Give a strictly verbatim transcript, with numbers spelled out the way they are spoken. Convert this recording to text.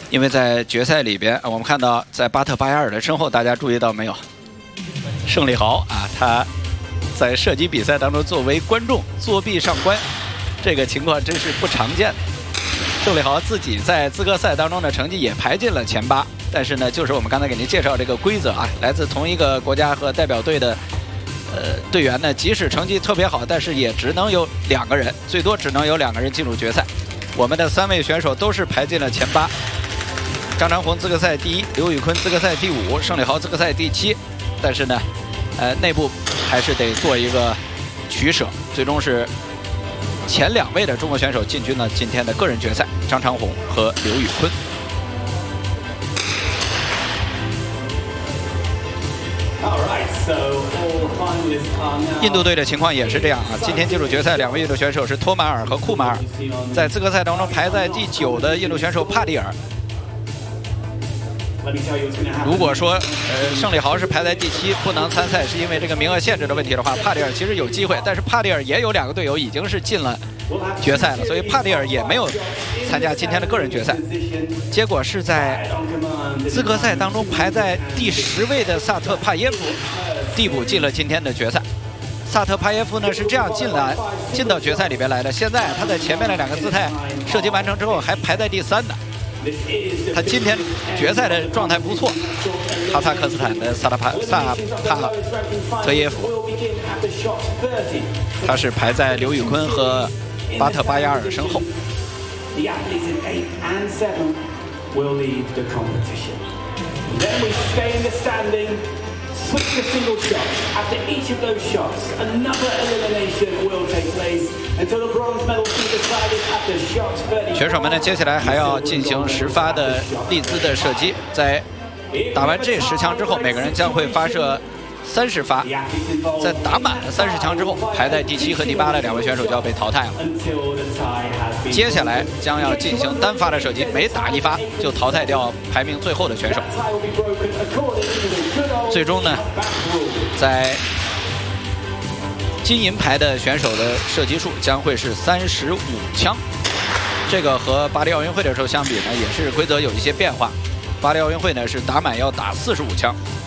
因为在决赛里边，我们看到在巴特巴亚尔的身后，大家注意到没有？胜利豪啊，他在射击比赛当中作为观众作弊上观，这个情况真是不常见的。胜利豪自己在资格赛当中的成绩也排进了前八，但是呢，就是我们刚才给您介绍这个规则啊，来自同一个国家和代表队的呃队员呢，即使成绩特别好，但是也只能有两个人，最多只能有两个人进入决赛。我们的三位选手都是排进了前八。 张长虹资格赛第一，刘宇坤资格赛第五，胜利豪资格赛第七。但是呢，呃，内部还是得做一个取舍，最终是前两位的中国选手进军了今天的个人决赛，张长虹和刘宇坤。印度队的情况也是这样啊，今天进入决赛两位印度选手是托马尔和库马尔，在资格赛当中排在第九的印度选手帕蒂尔。 如果说呃胜利豪是排在第七，不能参赛，是因为这个名额限制的问题的话，帕蒂尔其实有机会，但是帕蒂尔也有两个队友已经是进了决赛了，所以帕蒂尔也没有参加今天的个人决赛。结果是在资格赛当中排在第十位的萨特帕耶夫递补进了今天的决赛。萨特帕耶夫呢是这样进来进到决赛里边来的，现在他在前面的两个姿态射击完成之后还排在第三呢。 他今天决赛的状态不错，哈萨克斯坦的萨拉帕萨帕特耶夫，他是排在刘宇坤和巴特巴亚尔身后。Switch to single shot. After each of those shots, another elimination will take place until the bronze medal is decided after shot thirty. 选手们呢，接下来还要进行十发的利兹的射击，在打完这十枪之后，每个人将会发射三十发。在打满了三十枪之后，排在第七和第八的两位选手就要被淘汰了。接下来将要进行单发的射击，每打一发就淘汰掉排名最后的选手。 最终呢，在金银牌的选手的射击数将会是三十五枪，这个和巴黎奥运会的时候相比呢，也是规则有一些变化。巴黎奥运会呢是打满要打四十五枪，